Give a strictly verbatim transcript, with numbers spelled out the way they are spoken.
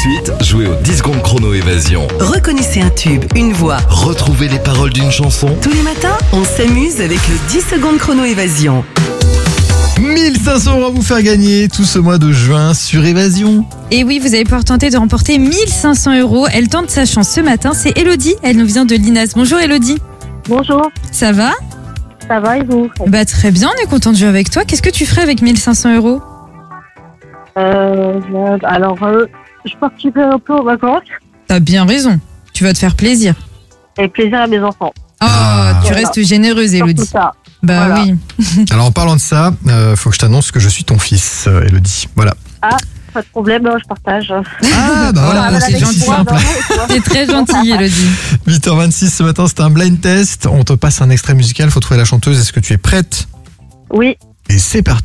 suite, jouez au dix secondes chrono évasion. Reconnaissez un tube, une voix. Retrouvez les paroles d'une chanson. Tous les matins, on s'amuse avec le dix secondes chrono évasion. mille cinq cents euros à vous faire gagner tout ce mois de juin sur Évasion. Et oui, vous allez pouvoir tenter de remporter mille cinq cents euros. Elle tente sa chance ce matin, c'est Elodie. Elle nous vient de Linas. Bonjour Elodie. Bonjour, Ça va? ça va et vous? Bah très bien, on est content de jouer avec toi. Qu'est-ce que tu ferais avec mille cinq cents euros? euh, je- Alors, euh, je partirai un peu en vacances T'as bien raison. Tu vas te faire plaisir. et plaisir à mes enfants. Oh, Ah. tu Voilà. restes généreuse Surtout Elodie. ça. Bah Voilà. oui. Alors en parlant de ça, euh, faut que je t'annonce que je suis ton fils, euh, Elodie. Voilà. Pas de problème, je partage. Ah bah voilà, Voilà, c'est c'est aussi gentil. simple. T'es très gentille Elodie. huit heures vingt-six ce matin, c'était un blind test. On te passe un extrait musical, faut trouver la chanteuse. Est-ce que tu es prête? Oui. Et c'est parti.